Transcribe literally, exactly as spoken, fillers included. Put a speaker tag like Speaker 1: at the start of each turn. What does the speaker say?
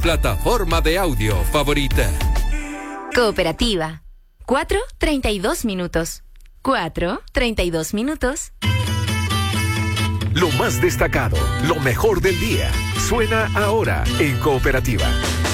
Speaker 1: plataforma de audio favorita.
Speaker 2: Cooperativa. Cuatro, treinta y dos minutos. Cuatro, treinta y dos minutos.
Speaker 3: Lo más destacado, lo mejor del día, suena ahora en Cooperativa.